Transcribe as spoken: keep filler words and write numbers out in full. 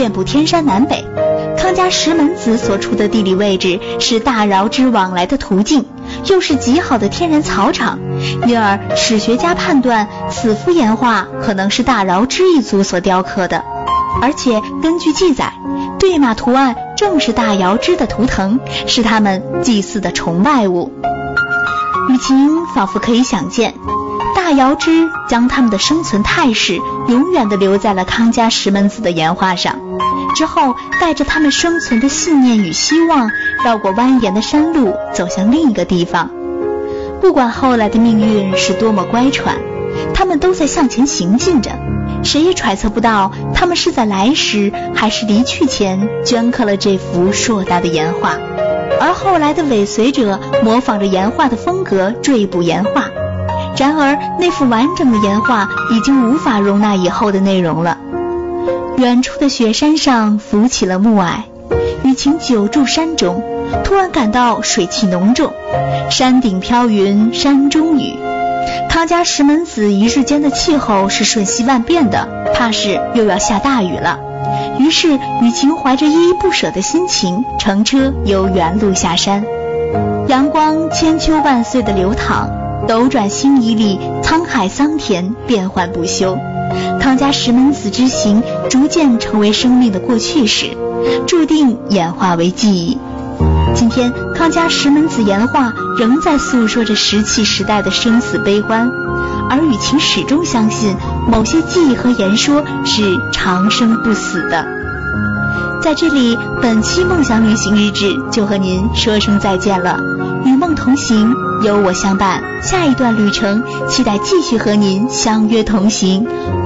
遍布天山南北。康家石门子所处的地理位置是大饶之往来的途径，又是极好的天然草场，因而史学家判断此幅岩画可能是大饶之一族所雕刻的。而且根据记载，对马图案正是大尧之的图腾，是他们祭祀的崇拜物。雨晴仿佛可以想见，大尧之将他们的生存态势永远地留在了康家石门子的岩画上，之后带着他们生存的信念与希望，绕过蜿蜒的山路，走向另一个地方。不管后来的命运是多么乖舛，他们都在向前行进着，谁也揣测不到他们是在来时还是离去前镌刻了这幅硕大的岩画。而后来的尾随者模仿着岩画的风格缀补岩画，然而那幅完整的岩画已经无法容纳以后的内容了。远处的雪山上浮起了暮霭，雨晴久住山中，突然感到水气浓重，山顶飘云，山中雨。康家石门子一日间的气候是瞬息万变的，怕是又要下大雨了。于是雨晴怀着依依不舍的心情，乘车由原路下山。阳光千秋万岁的流淌，斗转星移里沧海桑田，变幻不休。康家石门子之行逐渐成为生命的过去式，注定演化为记忆。今天康家石门子岩画仍在诉说着石器时代的生死悲欢，而雨晴始终相信某些记忆和言说是长生不死的。在这里，本期梦想旅行日志就和您说声再见了。与梦同行，有我相伴，下一段旅程期待继续和您相约同行。